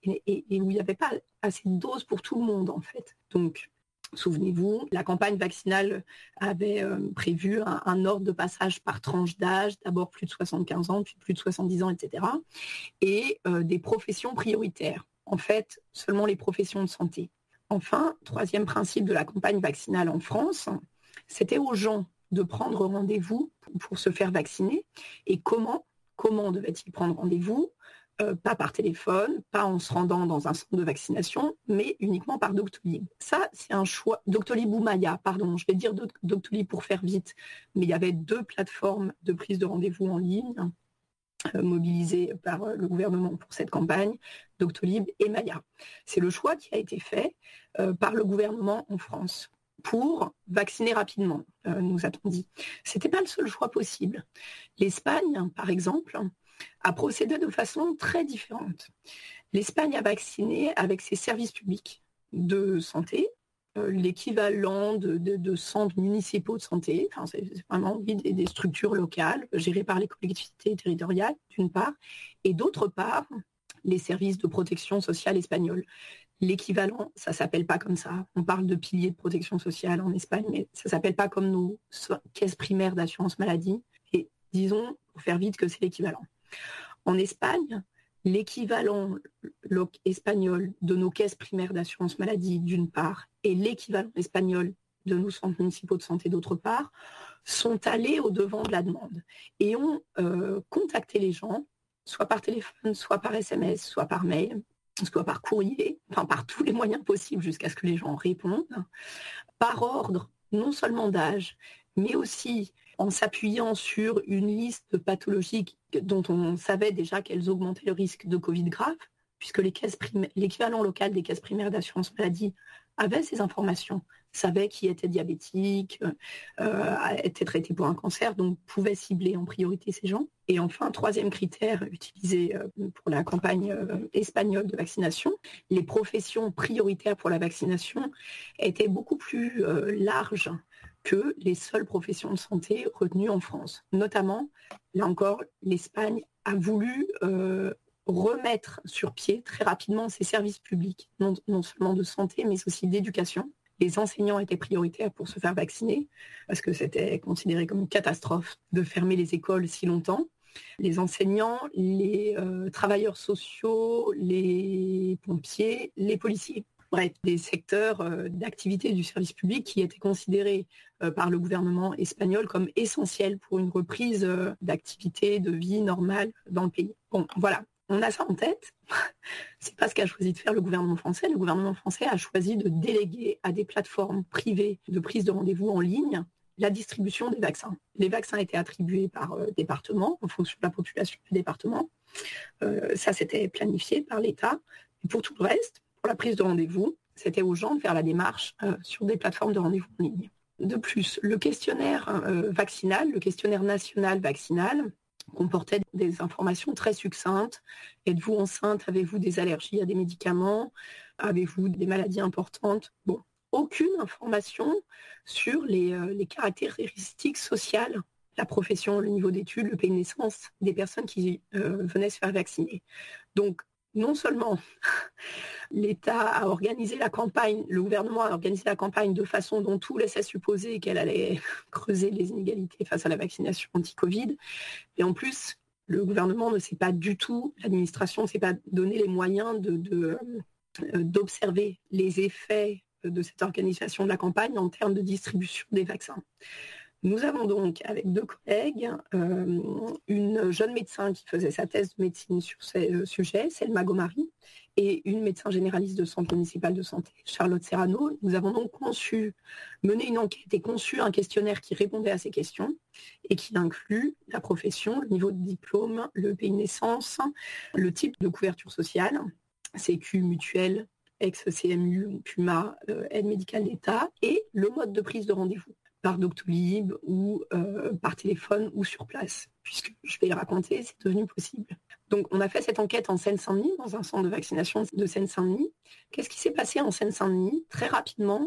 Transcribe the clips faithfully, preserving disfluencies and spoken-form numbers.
et, et, et où il n'y avait pas assez de doses pour tout le monde, en fait. Donc, souvenez-vous, la campagne vaccinale avait euh, prévu un, un ordre de passage par tranche d'âge, d'abord plus de soixante-quinze ans, puis plus de soixante-dix ans, et cetera. Et euh, des professions prioritaires. En fait, seulement les professions de santé. Enfin, troisième principe de la campagne vaccinale en France, c'était aux gens de prendre rendez-vous pour se faire vacciner. Et comment Comment devait-il prendre rendez-vous ? Euh, pas par téléphone, pas en se rendant dans un centre de vaccination, mais uniquement par Doctolib. Ça, c'est un choix. Doctolib ou Maya, pardon, je vais dire Doctolib pour faire vite, mais il y avait deux plateformes de prise de rendez-vous en ligne euh, mobilisées par euh, le gouvernement pour cette campagne, Doctolib et Maya. C'est le choix qui a été fait euh, par le gouvernement en France pour vacciner rapidement, euh, nous a-t-on dit. C'était pas le seul choix possible. L'Espagne, par exemple, a procédé de façon très différente. L'Espagne a vacciné avec ses services publics de santé, euh, l'équivalent de, de, de centres municipaux de santé, enfin, c'est, c'est vraiment oui, des, des structures locales gérées par les collectivités territoriales, d'une part, et d'autre part, les services de protection sociale espagnols. L'équivalent, ça ne s'appelle pas comme ça. On parle de piliers de protection sociale en Espagne, mais ça ne s'appelle pas comme nos caisses primaires d'assurance maladie. Et disons, pour faire vite, que c'est l'équivalent. En Espagne, l'équivalent espagnol de nos caisses primaires d'assurance maladie, d'une part, et l'équivalent espagnol de nos centres municipaux de santé, d'autre part, sont allés au-devant de la demande et ont euh, contacté les gens, soit par téléphone, soit par S M S, soit par mail, soit par courrier, enfin par tous les moyens possibles jusqu'à ce que les gens répondent, par ordre non seulement d'âge, mais aussi en s'appuyant sur une liste de pathologies dont on savait déjà qu'elles augmentaient le risque de Covid grave, puisque les caisses primaires, l'équivalent local des caisses primaires d'assurance maladie avait ces informations, savait qui était diabétique, euh, était traité pour un cancer, donc pouvait cibler en priorité ces gens. Et enfin, troisième critère utilisé pour la campagne espagnole de vaccination, les professions prioritaires pour la vaccination étaient beaucoup plus euh, larges que les seules professions de santé retenues en France. Notamment, là encore, l'Espagne a voulu euh, remettre sur pied très rapidement ses services publics, non, non seulement de santé, mais aussi d'éducation. Les enseignants étaient prioritaires pour se faire vacciner, parce que c'était considéré comme une catastrophe de fermer les écoles si longtemps. Les enseignants, les euh, travailleurs sociaux, les pompiers, les policiers. Bref, des secteurs euh, d'activité du service public qui étaient considérés euh, par le gouvernement espagnol comme essentiels pour une reprise euh, d'activité, de vie normale dans le pays. Bon, voilà, on a ça en tête. C'est pas ce qu'a choisi de faire le gouvernement français. Le gouvernement français a choisi de déléguer à des plateformes privées de prise de rendez-vous en ligne la distribution des vaccins. Les vaccins étaient attribués par euh, département, en fonction de la population du département. Euh, ça, c'était planifié par l'État. Et pour tout le reste, pour la prise de rendez-vous, c'était aux gens de faire la démarche euh, sur des plateformes de rendez-vous en ligne. De plus, le questionnaire euh, vaccinal, le questionnaire national vaccinal, comportait des informations très succinctes. Êtes-vous enceinte ? Avez-vous des allergies à des médicaments ? Avez-vous des maladies importantes ? Bon, aucune information sur les, euh, les caractéristiques sociales, la profession, le niveau d'études, le pays de naissance des personnes qui euh, venaient se faire vacciner. Donc, non seulement l'État a organisé la campagne, le gouvernement a organisé la campagne de façon dont tout laissait supposer qu'elle allait creuser les inégalités face à la vaccination anti-Covid, mais en plus, le gouvernement ne s'est pas du tout, l'administration ne s'est pas donné les moyens de, de, euh, d'observer les effets de cette organisation de la campagne en termes de distribution des vaccins. Nous avons donc, avec deux collègues, euh, une jeune médecin qui faisait sa thèse de médecine sur ces euh, sujets, Selma Gomari, et une médecin généraliste de centre municipal de santé, Charlotte Serrano. Nous avons donc conçu, mené une enquête et conçu un questionnaire qui répondait à ces questions et qui inclut la profession, le niveau de diplôme, le pays de naissance, le type de couverture sociale, Sécu, mutuelle, ex-C M U, PUMA, euh, aide médicale d'État, et le mode de prise de rendez-vous, par Doctolib ou euh, par téléphone ou sur place, puisque je vais le raconter, c'est devenu possible. Donc on a fait cette enquête en Seine-Saint-Denis, dans un centre de vaccination de Seine-Saint-Denis. Qu'est-ce qui s'est passé en Seine-Saint-Denis ? Très rapidement,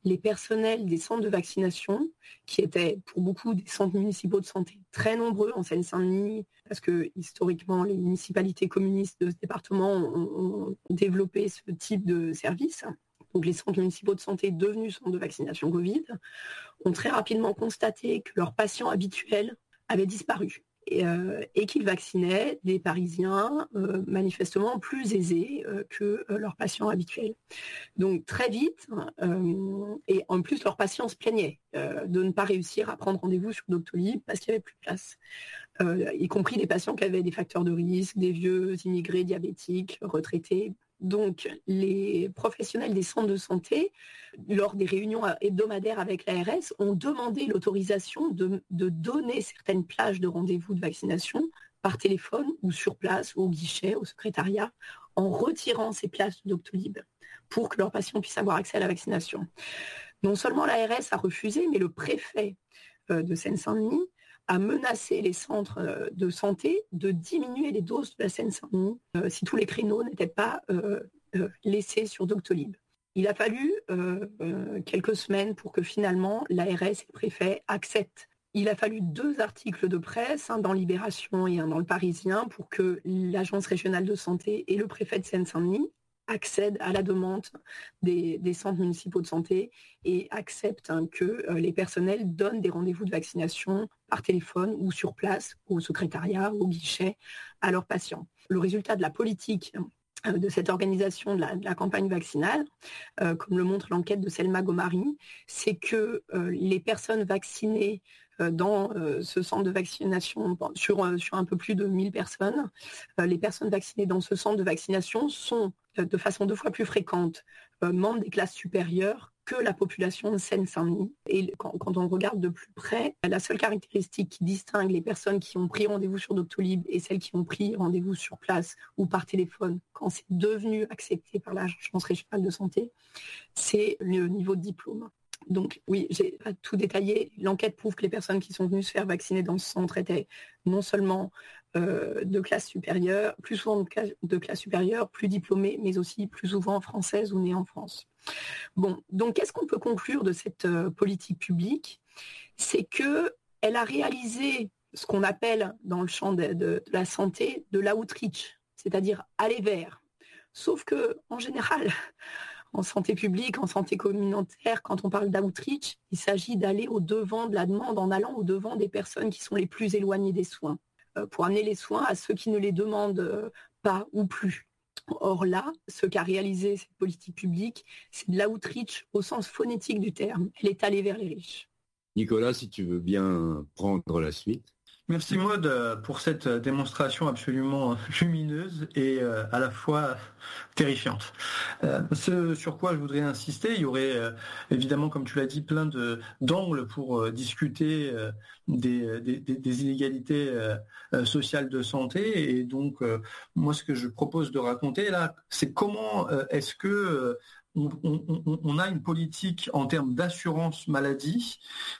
les personnels des centres de vaccination, qui étaient pour beaucoup des centres municipaux de santé très nombreux en Seine-Saint-Denis, parce que historiquement, les municipalités communistes de ce département ont, ont développé ce type de service. Donc les centres municipaux de santé devenus centres de vaccination Covid ont très rapidement constaté que leurs patients habituels avaient disparu. Et, euh, et qu'ils vaccinaient des Parisiens euh, manifestement plus aisés euh, que euh, leurs patients habituels. Donc très vite, euh, et en plus leurs patients se plaignaient euh, de ne pas réussir à prendre rendez-vous sur Doctolib parce qu'il n'y avait plus de place, euh, y compris des patients qui avaient des facteurs de risque, des vieux immigrés diabétiques, retraités. Donc, les professionnels des centres de santé, lors des réunions hebdomadaires avec l'A R S, ont demandé l'autorisation de, de donner certaines plages de rendez-vous de vaccination par téléphone ou sur place, ou au guichet, au secrétariat, en retirant ces places de Doctolib pour que leurs patients puissent avoir accès à la vaccination. Non seulement l'A R S a refusé, mais le préfet de Seine-Saint-Denis a menacé les centres de santé de diminuer les doses de la Seine-Saint-Denis euh, si tous les créneaux n'étaient pas euh, euh, laissés sur Doctolib. Il a fallu euh, euh, quelques semaines pour que finalement l'A R S et le préfet acceptent. Il a fallu deux articles de presse, un dans Libération et un dans Le Parisien, pour que l'Agence régionale de santé et le préfet de Seine-Saint-Denis accèdent à la demande des, des centres municipaux de santé et acceptent hein, que euh, les personnels donnent des rendez-vous de vaccination par téléphone ou sur place, au secrétariat, au guichet, à leurs patients. Le résultat de la politique euh, de cette organisation de la, de la campagne vaccinale, euh, comme le montre l'enquête de Selma Gomari, c'est que euh, les personnes vaccinées dans euh, ce centre de vaccination, sur, euh, sur un peu plus de mille personnes, euh, les personnes vaccinées dans ce centre de vaccination sont euh, de façon deux fois plus fréquente euh, membres des classes supérieures que la population de Seine-Saint-Denis. Et quand, quand on regarde de plus près, la seule caractéristique qui distingue les personnes qui ont pris rendez-vous sur Doctolib et celles qui ont pris rendez-vous sur place ou par téléphone, quand c'est devenu accepté par l'Agence régionale de santé, c'est le niveau de diplôme. Donc oui, j'ai pas tout détaillé. L'enquête prouve que les personnes qui sont venues se faire vacciner dans ce centre étaient non seulement euh, de classe supérieure, plus souvent de classe, de classe supérieure, plus diplômées, mais aussi plus souvent françaises ou nées en France. Bon, donc qu'est-ce qu'on peut conclure de cette euh, politique publique ? C'est qu'elle a réalisé ce qu'on appelle dans le champ de, de, de la santé de l'outreach, c'est-à-dire aller vers. Sauf que en général, en santé publique, en santé communautaire, quand on parle d'outreach, il s'agit d'aller au-devant de la demande en allant au-devant des personnes qui sont les plus éloignées des soins, euh, pour amener les soins à ceux qui ne les demandent euh, pas ou plus. Or là, ce qu'a réalisé cette politique publique, c'est de l'outreach au sens phonétique du terme. Elle est allée vers les riches. Nicolas, si tu veux bien prendre la suite. Merci Maud pour cette démonstration absolument lumineuse et euh, à la fois terrifiante. Euh, ce sur quoi je voudrais insister, il y aurait euh, évidemment, comme tu l'as dit, plein de, d'angles pour euh, discuter euh, des, des, des inégalités euh, sociales de santé. Et donc, euh, moi, ce que je propose de raconter là, c'est comment euh, est-ce que euh, on, on, on a une politique en termes d'assurance maladie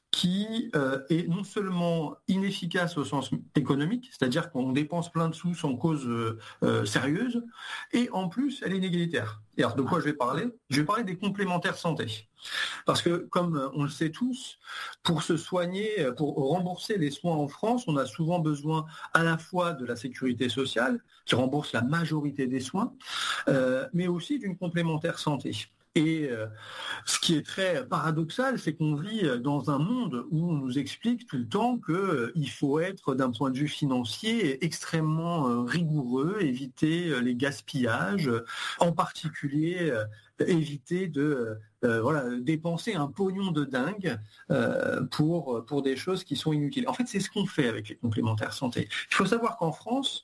qui euh, est non seulement inefficace au sens économique, c'est-à-dire qu'on dépense plein de sous sans cause euh, euh, sérieuse, et en plus, elle est inégalitaire. Et alors, de quoi je vais parler ? Je vais parler des complémentaires santé. Parce que, comme on le sait tous, pour se soigner, pour rembourser les soins en France, on a souvent besoin à la fois de la sécurité sociale, qui rembourse la majorité des soins, euh, mais aussi d'une complémentaire santé. Et euh, ce qui est très paradoxal, c'est qu'on vit dans un monde où on nous explique tout le temps qu'il euh, faut être, d'un point de vue financier, extrêmement euh, rigoureux, éviter euh, les gaspillages, en particulier euh, éviter de euh, voilà, dépenser un pognon de dingue euh, pour, pour des choses qui sont inutiles. En fait, c'est ce qu'on fait avec les complémentaires santé. Il faut savoir qu'en France,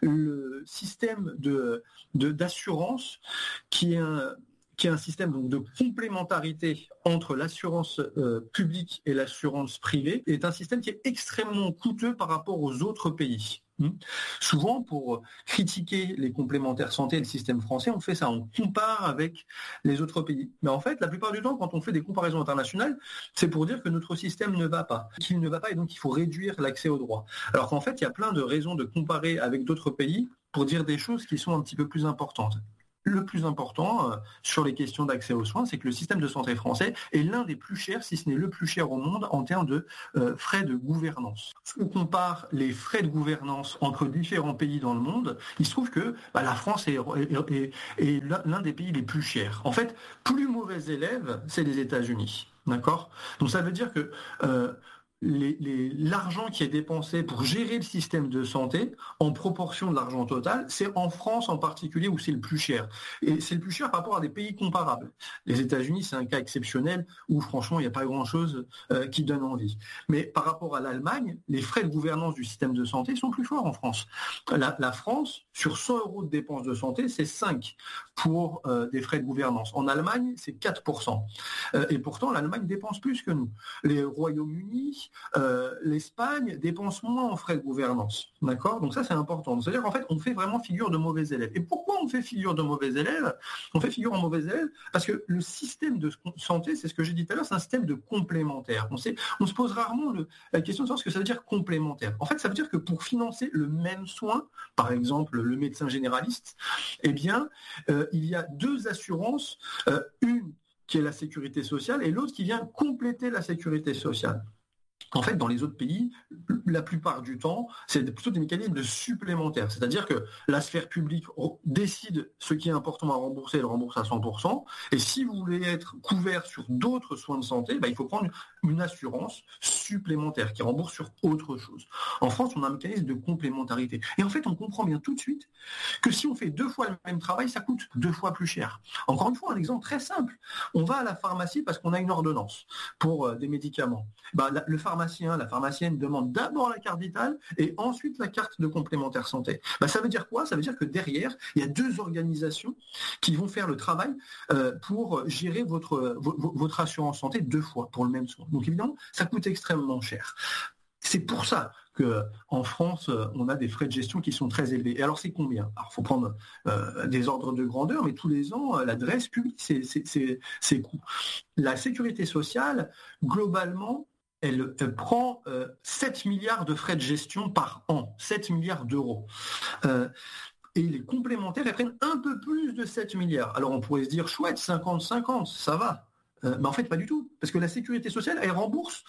le système de, de, d'assurance, qui est un qui est un système donc de complémentarité entre l'assurance euh, publique et l'assurance privée, est un système qui est extrêmement coûteux par rapport aux autres pays. Hum. Souvent, pour critiquer les complémentaires santé et le système français, on fait ça, on compare avec les autres pays. Mais en fait, la plupart du temps, quand on fait des comparaisons internationales, c'est pour dire que notre système ne va pas, qu'il ne va pas et donc il faut réduire l'accès aux droits. Alors qu'en fait, il y a plein de raisons de comparer avec d'autres pays pour dire des choses qui sont un petit peu plus importantes. le plus important euh, sur les questions d'accès aux soins, c'est que le système de santé français est l'un des plus chers, si ce n'est le plus cher au monde, en termes de euh, frais de gouvernance. Si on compare les frais de gouvernance entre différents pays dans le monde, il se trouve que bah, la France est, est, est, est l'un des pays les plus chers. En fait, plus mauvais élève, c'est les États-Unis. D'accord ? Donc ça veut dire que euh, Les, les, l'argent qui est dépensé pour gérer le système de santé en proportion de l'argent total, c'est en France en particulier où c'est le plus cher. Et c'est le plus cher par rapport à des pays comparables. Les États-Unis, c'est un cas exceptionnel où franchement, il n'y a pas grand-chose euh, qui donne envie. Mais par rapport à l'Allemagne, les frais de gouvernance du système de santé sont plus forts en France. La, la France, sur cent euros de dépenses de santé, c'est cinq pour euh, des frais de gouvernance. En Allemagne, c'est quatre pour cent. Euh, et pourtant, l'Allemagne dépense plus que nous. Les Royaumes-Unis, Euh, l'Espagne dépense moins en frais de gouvernance. D'accord ? Donc ça, c'est important. C'est-à-dire qu'en fait, on fait vraiment figure de mauvais élèves. Et pourquoi on fait figure de mauvais élèves ? On fait figure en mauvais élèves parce que le système de santé, c'est ce que j'ai dit tout à l'heure, c'est un système de complémentaire. On, sait, on se pose rarement le, la question de savoir ce que ça veut dire complémentaire. En fait, ça veut dire que pour financer le même soin, par exemple le médecin généraliste, eh bien, euh, il y a deux assurances, euh, une qui est la sécurité sociale et l'autre qui vient compléter la sécurité sociale. En fait, dans les autres pays, la plupart du temps, c'est plutôt des mécanismes de supplémentaires. C'est-à-dire que la sphère publique décide ce qui est important à rembourser, elle rembourse à cent pour cent. Et si vous voulez être couvert sur d'autres soins de santé, bah, il faut prendre une assurance supplémentaire qui rembourse sur autre chose. En France, on a un mécanisme de complémentarité. Et en fait, on comprend bien tout de suite que si on fait deux fois le même travail, ça coûte deux fois plus cher. Encore une fois, un exemple très simple. On va à la pharmacie parce qu'on a une ordonnance pour euh, des médicaments. Bah, la, le pharmacien, la pharmacienne demande d'abord la carte vitale et ensuite la carte de complémentaire santé. Bah, ça veut dire quoi ? Ça veut dire que derrière, il y a deux organisations qui vont faire le travail euh, pour gérer votre, votre, votre assurance santé deux fois pour le même soin. Donc évidemment, ça coûte extrêmement cher. C'est pour ça qu'en France, on a des frais de gestion qui sont très élevés. Et alors, c'est combien ? Alors, il faut prendre euh, des ordres de grandeur, mais tous les ans, l'adresse publie ces, ces, ces, ces coûts. La sécurité sociale, globalement, elle, elle prend euh, sept milliards de frais de gestion par an, sept milliards d'euros. Euh, et les complémentaires, elles prennent un peu plus de sept milliards. Alors, on pourrait se dire, chouette, cinquante cinquante, ça va. Euh, mais en fait, pas du tout. Parce que la sécurité sociale, elle rembourse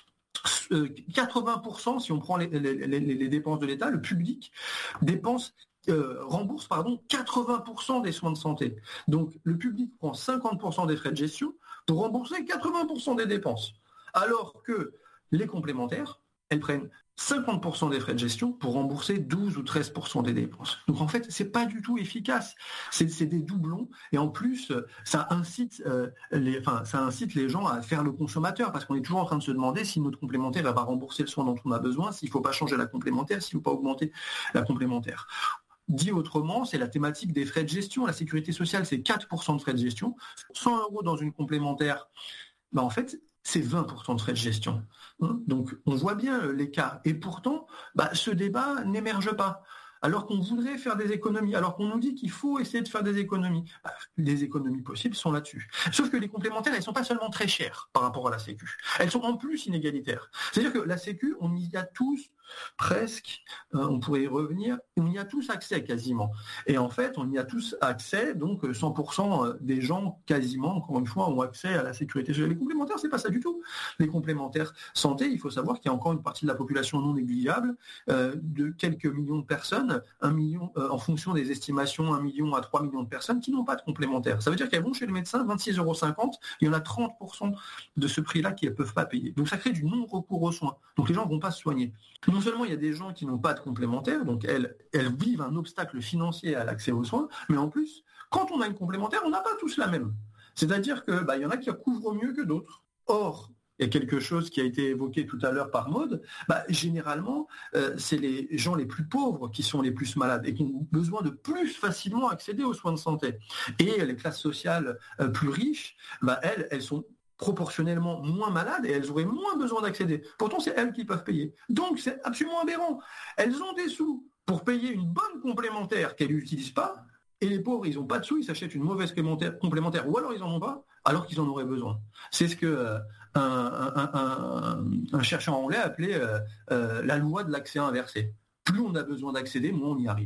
quatre-vingts pour cent, si on prend les, les, les, les dépenses de l'État, le public dépense, euh, rembourse pardon, quatre-vingts pour cent des soins de santé. Donc le public prend cinquante pour cent des frais de gestion pour rembourser quatre-vingts pour cent des dépenses. Alors que les complémentaires, elles prennent cinquante pour cent des frais de gestion pour rembourser douze ou treize pour cent des dépenses. Donc en fait, c'est pas du tout efficace. C'est, c'est des doublons et en plus, ça incite, euh, les, enfin, ça incite les gens à faire le consommateur parce qu'on est toujours en train de se demander si notre complémentaire va rembourser le soin dont on a besoin, s'il ne faut pas changer la complémentaire, s'il ne faut pas augmenter la complémentaire. Dit autrement, c'est la thématique des frais de gestion. La sécurité sociale, c'est quatre pour cent de frais de gestion. cent euros dans une complémentaire, ben en fait, c'est vingt pour cent de frais de gestion. Donc, on voit bien l'écart. Et pourtant, bah, ce débat n'émerge pas. Alors qu'on voudrait faire des économies, alors qu'on nous dit qu'il faut essayer de faire des économies. Bah, les économies possibles sont là-dessus. Sauf que les complémentaires, elles ne sont pas seulement très chères par rapport à la Sécu. Elles sont en plus inégalitaires. C'est-à-dire que la Sécu, on y a tous, presque, euh, on pourrait y revenir, on y a tous accès quasiment. Et en fait, on y a tous accès, donc cent pour cent des gens quasiment, encore une fois, ont accès à la sécurité sociale. Les complémentaires, c'est pas ça du tout. Les complémentaires santé, il faut savoir qu'il y a encore une partie de la population non négligeable, euh, de quelques millions de personnes, un million, euh, en fonction des estimations, un million à trois millions de personnes qui n'ont pas de complémentaires. Ça veut dire qu'elles vont chez le médecin, vingt-six euros cinquante, il y en a trente pour cent de ce prix-là qui ne peuvent pas payer. Donc ça crée du non-recours aux soins. Donc les gens ne vont pas se soigner. Non seulement il y a des gens qui n'ont pas de complémentaire, donc elles, elles vivent un obstacle financier à l'accès aux soins, mais en plus, quand on a une complémentaire, on n'a pas tous la même. C'est-à-dire qu'il bah, y en a qui couvrent mieux que d'autres. Or, il y a quelque chose qui a été évoqué tout à l'heure par Maud, bah, généralement, euh, c'est les gens les plus pauvres qui sont les plus malades et qui ont besoin de plus facilement accéder aux soins de santé. Et les classes sociales euh, plus riches, bah, elles, elles sont proportionnellement moins malades et elles auraient moins besoin d'accéder. Pourtant, c'est elles qui peuvent payer. Donc, c'est absolument aberrant. Elles ont des sous pour payer une bonne complémentaire qu'elles n'utilisent pas, et les pauvres, ils n'ont pas de sous, ils s'achètent une mauvaise complémentaire, ou alors ils n'en ont pas, alors qu'ils en auraient besoin. C'est ce que euh, un, un, un, un chercheur anglais appelait euh, euh, la loi de l'accès inversé. Plus on a besoin d'accéder, moins on y arrive.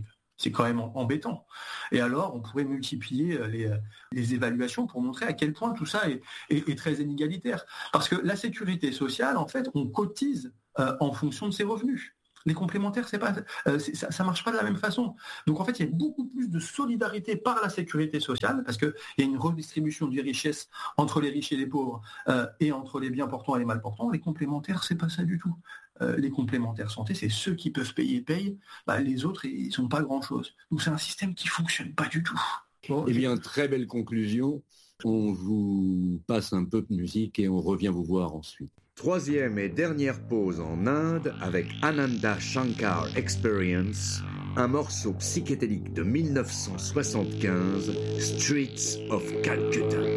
C'est quand même embêtant. Et alors, on pourrait multiplier les, les évaluations pour montrer à quel point tout ça est, est, est très inégalitaire. Parce que la sécurité sociale, en fait, on cotise euh, en fonction de ses revenus. Les complémentaires, c'est pas, euh, c'est, ça ne marche pas de la même façon. Donc en fait, il y a beaucoup plus de solidarité par la sécurité sociale, parce qu'il y a une redistribution des richesses entre les riches et les pauvres, euh, et entre les bien portants et les mal portants. Les complémentaires, c'est pas ça du tout. Euh, les complémentaires santé, c'est ceux qui peuvent payer, payent. Bah, les autres, ils sont pas grand-chose. Donc c'est un système qui fonctionne pas du tout. Bon, eh bien, très belle conclusion. On vous passe un peu de musique et on revient vous voir ensuite. Troisième et dernière pause en Inde avec Ananda Shankar Experience, un morceau psychédélique de mille neuf cent soixante-quinze, Streets of Calcutta.